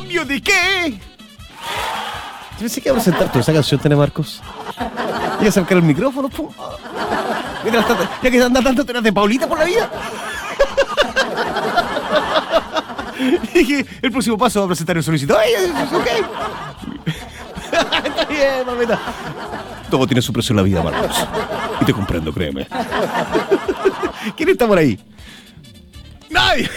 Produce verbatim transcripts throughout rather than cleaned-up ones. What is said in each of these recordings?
cambio de qué? Yo pensé que iba a presentar toda esa canción, Tene Marcos. Iba a sacar el micrófono, pum. Ya que anda tanto tenas de Paulita por la vida. Dije, el próximo paso va a presentar un solicitud. Ay, ok. Está bien, mamita. Todo tiene su precio en la vida, Marcos. Y te comprendo, créeme. ¿Quién está por ahí? ¡Nadie!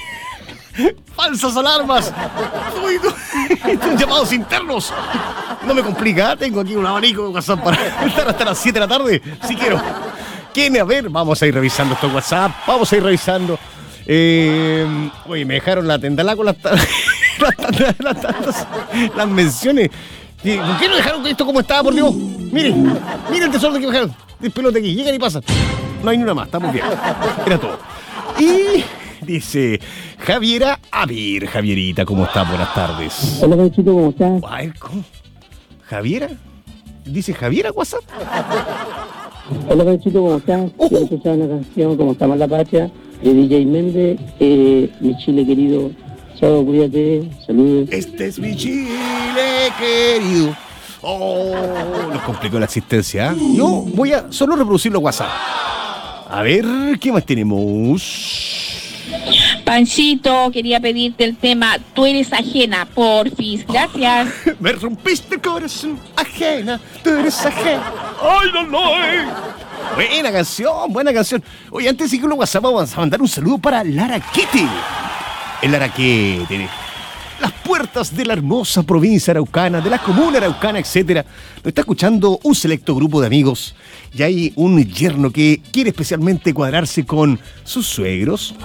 ¡Falsas alarmas! Uy, no. Estos llamados internos. No me complica, ¿eh? Tengo aquí un abanico de WhatsApp para estar hasta las siete de la tarde, si quiero. ¿Quién? A ver, vamos a ir revisando estos WhatsApp. Vamos a ir revisando. Eh, oye, me dejaron la tendalá con las, las, las, las, las menciones. ¿Por qué no dejaron esto como estaba, por Dios? Miren, miren el desorden que me dejaron. Despelote aquí, llegan y pasan. No hay ni una más, estamos bien. Era todo. Y dice Javiera, a ver, Javierita, ¿cómo está? Buenas tardes. Hola, Panchito, ¿cómo estás? A ver, ¿cómo? ¿Javiera? ¿Dice Javiera WhatsApp? Hola, Panchito, ¿cómo estás? Uh-huh. Quiero escuchar una canción, ¿Cómo está la patria? De D J Méndez, eh, mi Chile querido. Chao, cuídate, saludos. Este es mi Chile querido. Oh, nos complicó la existencia, ¿eh? Yo voy a solo reproducir los WhatsApp. A ver, ¿qué más tenemos? Panchito, quería pedirte el tema Tú eres ajena, porfis. Gracias. Me rompiste el corazón, ajena, tú eres ajena. ¡Ay, no, no! Buena canción, buena canción. Oye, antes de que los WhatsApp vamos a mandar un saludo para Laraquete. El Laraquete, las puertas de la hermosa provincia araucana, de la comuna araucana, etcétera. Lo está escuchando un selecto grupo de amigos y hay un yerno que quiere especialmente cuadrarse con sus suegros.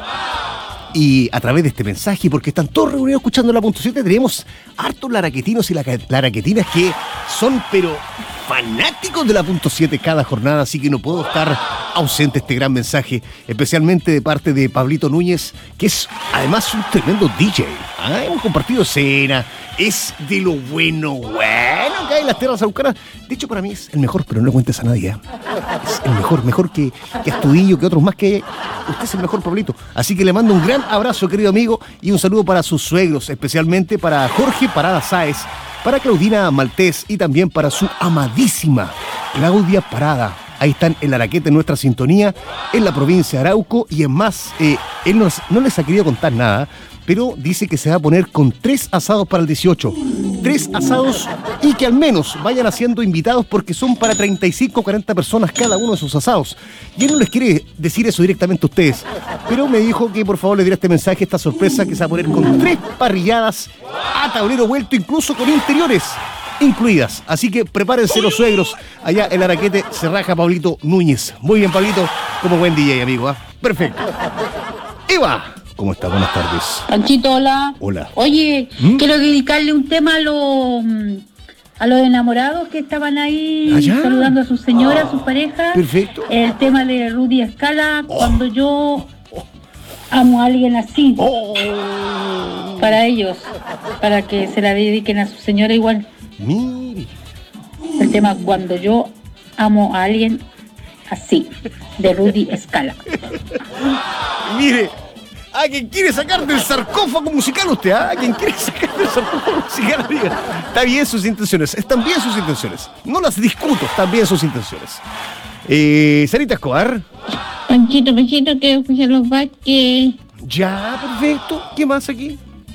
Y a través de este mensaje, porque están todos reunidos escuchando la punto siete, tenemos hartos laraquetinos y laraquetinas que son, pero fanáticos de la punto siete cada jornada, así que no puedo estar ausente este gran mensaje, especialmente de parte de Pablito Núñez, que es además un tremendo D J. ¿Ah? Hemos compartido escena, es de lo bueno, bueno que hay en las tierras araucanas. De hecho, para mí es el mejor, pero no le cuentes a nadie. ¿eh? Es el mejor, mejor que, que Astudillo, que otros más que... Usted es el mejor, Pablito. Así que le mando un gran abrazo, querido amigo, y un saludo para sus suegros, especialmente para Jorge Parada Sáez, para Claudina Maltés y también para su amadísima Claudia Parada. Ahí están en Laraquete, en nuestra sintonía, en la provincia de Arauco, y en más, eh, él nos, no les ha querido contar nada, pero dice que se va a poner con tres asados para el dieciocho. Tres asados y que al menos vayan haciendo invitados porque son para treinta y cinco o cuarenta personas cada uno de sus asados. Y él no les quiere decir eso directamente a ustedes, pero me dijo que por favor le diera este mensaje, esta sorpresa, que se va a poner con tres parrilladas a tablero vuelto, incluso con interiores incluidas. Así que prepárense los suegros. Allá en Araquete se raja Pablito Núñez. Muy bien, Pablito, como buen D J, amigo. ¿eh? Perfecto. Eva, ¿cómo está? Buenas tardes. Panchito, hola. Hola. Oye, ¿Mm? quiero dedicarle un tema a los a los enamorados que estaban ahí ¿Allá? saludando a sus señoras, a sus parejas. Perfecto. El tema de Rudy Escala, Oh. Cuando yo amo a alguien así. Oh. Para ellos, para que se la dediquen a su señora igual. Mire. El tema Cuando yo amo a alguien así, de Rudy Escala. Mire. A quien quiere sacar del sarcófago musical usted, ¿ah? A quien quiere sacar del sarcófago musical, amiga. Está bien sus intenciones, están bien sus intenciones. No las discuto, están bien sus intenciones. Eh, Sarita Escobar. Panchito, Panchito, quiero escuchar los Vázquez. Ya, perfecto. ¿Qué más aquí?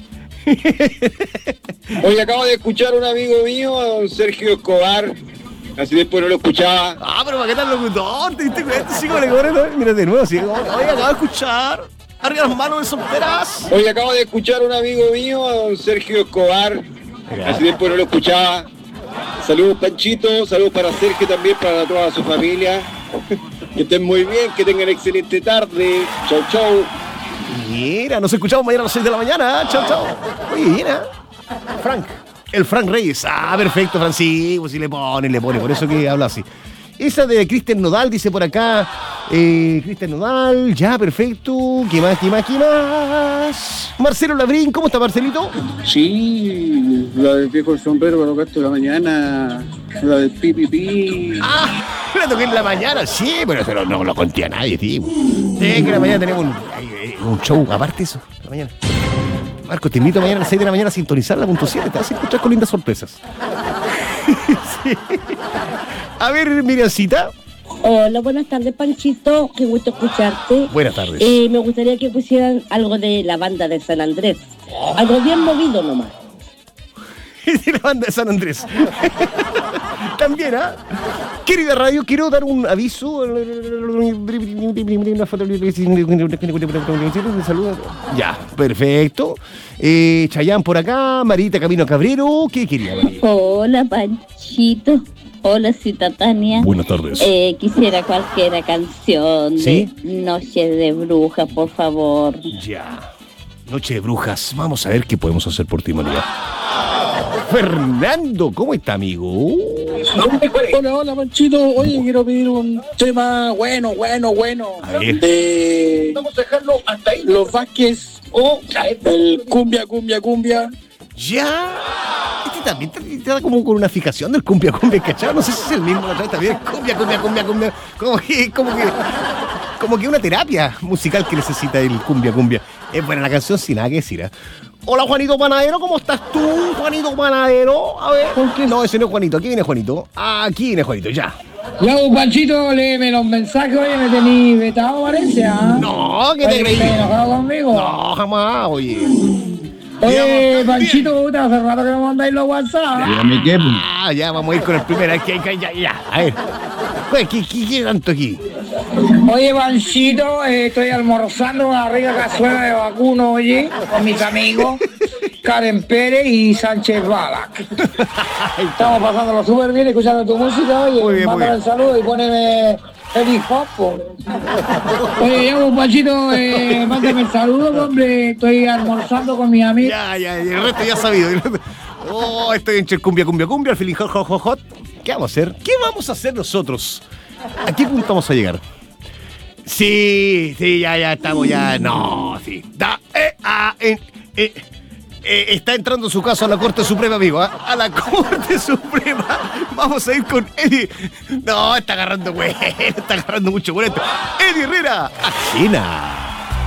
Hoy acabo de escuchar a un amigo mío, a don Sergio Escobar. Así después no lo escuchaba. Ah, pero ¿para qué tal locutor? ¿Te diste cuenta? Sí, como le cobré, ¿no? Mira, de nuevo, sí. Oye, acabo de escuchar. Arriba las manos de solteras. Hoy acabo de escuchar a un amigo mío, a don Sergio Escobar. Así después no lo escuchaba. Saludos, Panchito. Saludos para Sergio también, para toda su familia. Que estén muy bien, que tengan excelente tarde. Chau, chau. Mira, nos escuchamos mañana a las seis de la mañana. Chao, chao. Oye, mira. Frank. El Frank Reyes. Ah, perfecto, Francisco. Pues si le pone, le pone. Por eso que habla así. Esa de Cristian Nodal, dice por acá. Eh, Cristian Nodal, ya, perfecto. ¿Qué más, qué más, qué más? Marcelo Labrín, ¿cómo está, Marcelito? Sí, la del viejo el sombrero para los gastos de la mañana, la del pipipi. Ah, la toqué en la mañana, sí, pero eso no, no lo conté a nadie, tío. Sí, que en la mañana tenemos un, un show, aparte eso, la mañana. Marco, te invito mañana a las seis de la mañana a sintonizar la punto siete. Te vas a encontrar con lindas sorpresas. Sí. A ver, Miriamcita. Hola, buenas tardes, Panchito. Qué gusto escucharte. Buenas tardes. Eh, me gustaría que pusieran algo de la banda de San Andrés. Algo bien movido nomás. De la banda de San Andrés. También, ¿ah? Querida radio, quiero dar un aviso. Ya, perfecto. Eh, Chayán por acá, Marita Camino Cabrero. ¿Qué quería, María? Hola, Panchito. Hola, Cita Tania. Buenas tardes. Eh, quisiera cualquier canción ¿Sí? de Noche de Bruja, por favor. Ya. Noche de brujas. Vamos a ver qué podemos hacer por ti, María. Fernando, ¿cómo está, amigo? Hola, hola, Panchito. Oye, quiero pedir un tema bueno, bueno, bueno. A ver. De Vamos a dejarlo hasta ahí. Los Vázquez o el Cumbia, Cumbia, Cumbia. Ya. Este también te, te da como con una fijación del cumbia, cumbia, ¿cachai? No sé si es el mismo, la otra vez también. Cumbia, cumbia, cumbia, cumbia. Como que, como que, como que una terapia musical que necesita el cumbia, cumbia. Es buena la canción, sin nada que decir, ¿eh? Hola, Juanito Panadero, ¿cómo estás tú, Juanito Panadero? A ver. No, ese no es Juanito. Aquí viene Juanito. Aquí viene Juanito, ya. Ya, Panchito, léeme los mensajes. Oye, me tení vetado, parece, ¿ah? No, ¿qué te creí? ¿Estás enojado conmigo? No, jamás, oye. Oye, Ya, Panchito, puta, hace rato que me mandáis los WhatsApp. Dígame qué. Ah, ya, vamos a ir con el primero. Aquí, aquí, ya, ya. A ver. Pues, ¿qué, qué, qué tanto aquí? Oye, Panchito, eh, estoy almorzando una rica cazuela de vacuno, oye, con mis amigos, Karen Pérez y Sánchez Balak. Estamos pasándolo súper bien, escuchando tu música, oye, Muy bien, muy mándame bien. el saludo y poneme el hip hop. po. Oye, ya, pues, Panchito, eh, mándame el saludo, hombre, estoy almorzando con mis amigos. Ya, ya, el resto ya sabido. El resto- Oh, estoy en cumbia, cumbia, cumbia, al feeling hot, hot, hot, hot. ¿Qué vamos a hacer? ¿Qué vamos a hacer nosotros? ¿A qué punto vamos a llegar? Sí, sí, ya, ya estamos, ya. No, sí. Da, eh, ah, eh, eh, eh, está entrando su caso a la Corte Suprema, amigo. ¿Ah? A la Corte Suprema. Vamos a ir con Eddie. No, está agarrando, güey. Está agarrando mucho, güey. Eddie Herrera, ajena.